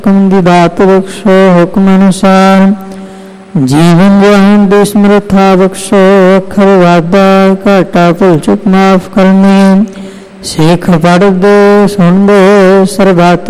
ਹੁਕਮ ਦੀ ਦਾਤ ਬਖਸ਼ੋ, ਹੁਕਮ ਅਨੁਸਾਰ ਜੀਵਨ ਜਹਾਨ ਦੇ ਸਮਰੱਥਾ ਬਖਸ਼ੋ। ਅੱਖਰ ਵਾਧਾ ਘਾਟਾ ਭੁੱਲ ਚੁੱਕ ਮਾਫ ਕਰਨੀ, ਸਿੱਖ ਪੜ੍ਹਦੇ ਸੁਣਦੇ ਸਰਬੱਤ